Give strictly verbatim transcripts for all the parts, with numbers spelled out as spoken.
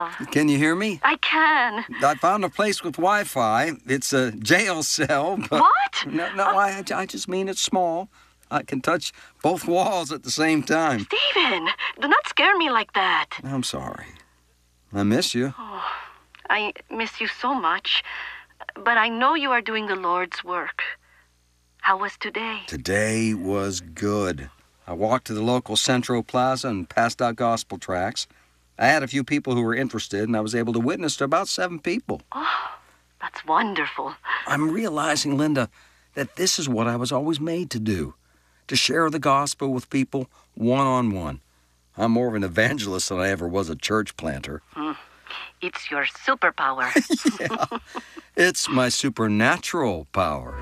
Can you hear me? I can. I found a place with Wi-Fi. It's a jail cell, but... What? No, no, I, I just mean it's small. I can touch both walls at the same time. Stephen, do not scare me like that. I'm sorry. I miss you. Oh, I miss you so much. But I know you are doing the Lord's work. How was today? Today was good. I walked to the local Centro Plaza and passed out gospel tracts. I had a few people who were interested, and I was able to witness to about seven people. Oh, that's wonderful. I'm realizing, Linda, that this is what I was always made to do, to share the gospel with people one-on-one. I'm more of an evangelist than I ever was a church planter. Mm. It's your superpower. Yeah, it's my supernatural power.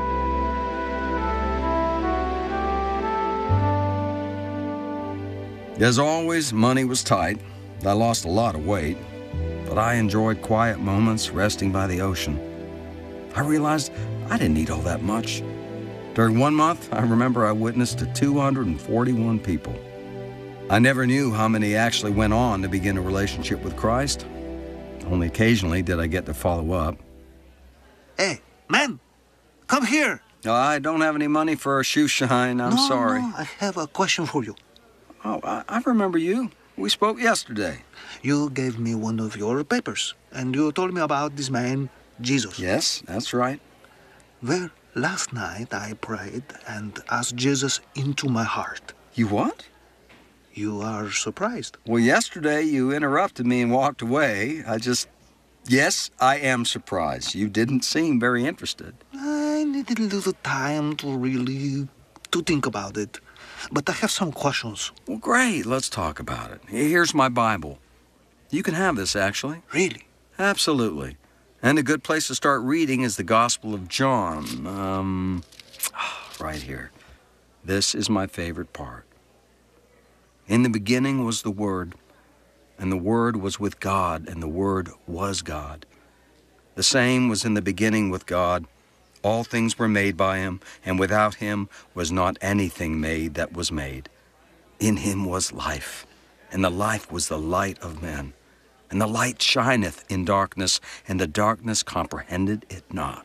As always, money was tight. I lost a lot of weight, but I enjoyed quiet moments resting by the ocean. I realized I didn't need all that much. During one month, I remember I witnessed to two hundred forty-one people. I never knew how many actually went on to begin a relationship with Christ. Only occasionally did I get to follow up. Hey, man, come here. I don't have any money for a shoe shine. I'm no, sorry. No, I have a question for you. Oh, I, I remember you. We spoke yesterday. You gave me one of your papers, and you told me about this man, Jesus. Yes, that's right. Well, last night I prayed and asked Jesus into my heart. You what? You are surprised. Well, yesterday you interrupted me and walked away. I just... Yes, I am surprised. You didn't seem very interested. I needed a little time to really... to think about it. But I have some questions. Well, great. Let's talk about it. Here's my Bible. You can have this, actually. Really? Absolutely. And a good place to start reading is the Gospel of John. Um, right here. This is my favorite part. In the beginning was the Word, and the Word was with God, and the Word was God. The same was in the beginning with God. All things were made by him, and without him was not anything made that was made. In him was life, and the life was the light of men. And the light shineth in darkness, and the darkness comprehended it not.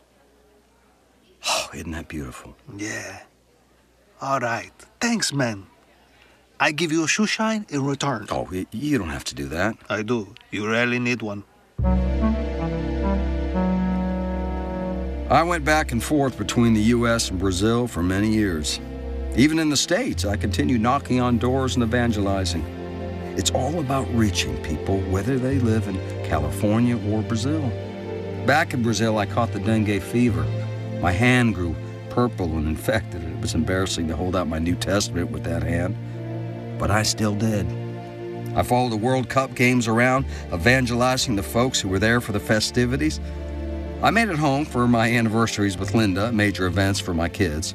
Oh, isn't that beautiful? Yeah. All right. Thanks, man. I give you a shoe shine in return. Oh, you don't have to do that. I do. You really need one. I went back and forth between the U S and Brazil for many years. Even in the States, I continued knocking on doors and evangelizing. It's all about reaching people, whether they live in California or Brazil. Back in Brazil, I caught the dengue fever. My hand grew purple and infected. It was embarrassing to hold out my New Testament with that hand, but I still did. I followed the World Cup games around, evangelizing the folks who were there for the festivities. I made it home for my anniversaries with Linda, major events for my kids.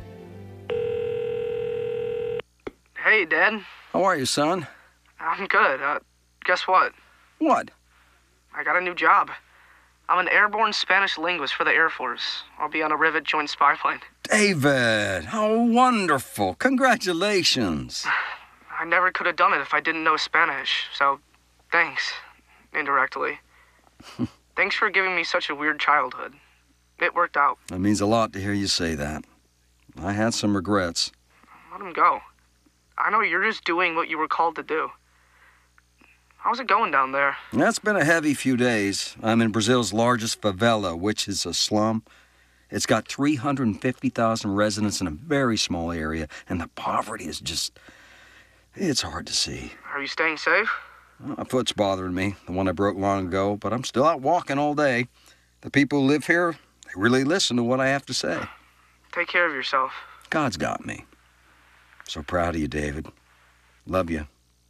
Hey, Dad. How are you, son? I'm good. Uh, guess what? What? I got a new job. I'm an airborne Spanish linguist for the Air Force. I'll be on a Rivet Joint Spy Plane. David, how wonderful. Congratulations. I never could have done it if I didn't know Spanish, so thanks, indirectly. Thanks for giving me such a weird childhood. It worked out. It means a lot to hear you say that. I had some regrets. Let him go. I know you're just doing what you were called to do. How's it going down there? It's been a heavy few days. I'm in Brazil's largest favela, which is a slum. It's got three hundred fifty thousand residents in a very small area, and the poverty is just... it's hard to see. Are you staying safe? My foot's bothering me, the one I broke long ago, but I'm still out walking all day. The people who live here, they really listen to what I have to say. Take care of yourself. God's got me. So proud of you, David. Love you.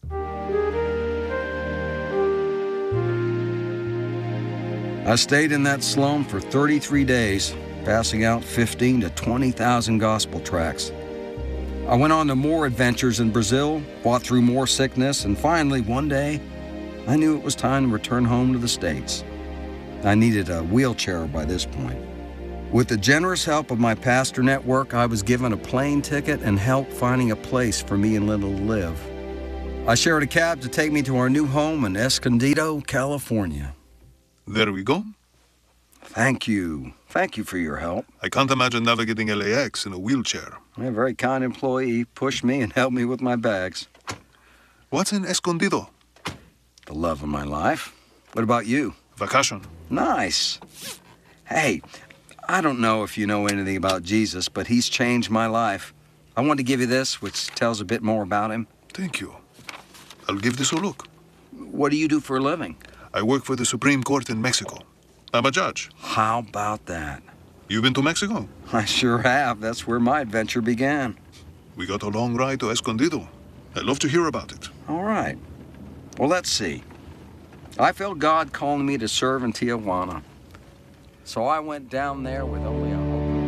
I stayed in that slum for thirty-three days, passing out fifteen to twenty thousand gospel tracts. I went on to more adventures in Brazil, fought through more sickness, and finally, one day, I knew it was time to return home to the States. I needed a wheelchair by this point. With the generous help of my pastor network, I was given a plane ticket and help finding a place for me and Linda to live. I shared a cab to take me to our new home in Escondido, California. There we go. Thank you. Thank you for your help. I can't imagine navigating L A X in a wheelchair. A very kind employee pushed me and helped me with my bags. What's in Escondido? The love of my life. What about you? Vacation. Nice. Hey, I don't know if you know anything about Jesus, but he's changed my life. I want to give you this, which tells a bit more about him. Thank you. I'll give this a look. What do you do for a living? I work for the Supreme Court in Mexico. I'm a judge. How about that? You've been to Mexico? I sure have. That's where my adventure began. We got a long ride to Escondido. I'd love to hear about it. All right. Well, let's see. I felt God calling me to serve in Tijuana. So I went down there with only a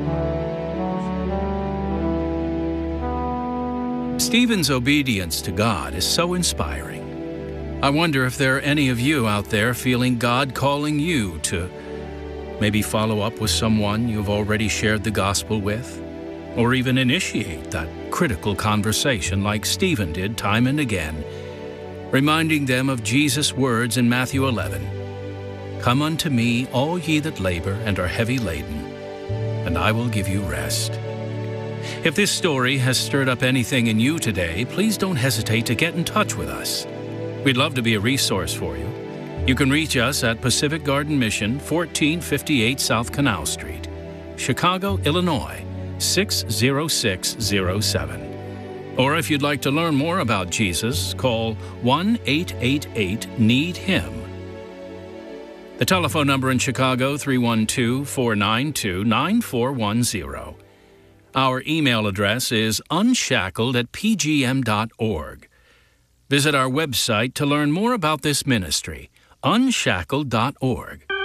hope. Stephen's obedience to God is so inspiring. I wonder if there are any of you out there feeling God calling you to maybe follow up with someone you've already shared the gospel with, or even initiate that critical conversation like Stephen did time and again, reminding them of Jesus' words in Matthew eleven, "Come unto me, all ye that labor and are heavy laden, and I will give you rest." If this story has stirred up anything in you today, please don't hesitate to get in touch with us. We'd love to be a resource for you. You can reach us at Pacific Garden Mission, fourteen fifty-eight South Canal Street, Chicago, Illinois, six zero six zero seven. Or if you'd like to learn more about Jesus, call one eight eight eight need him. The telephone number in Chicago, three one two, four nine two, nine four one zero. Our email address is unshackled at p g m dot org. Visit our website to learn more about this ministry, unshackled dot org.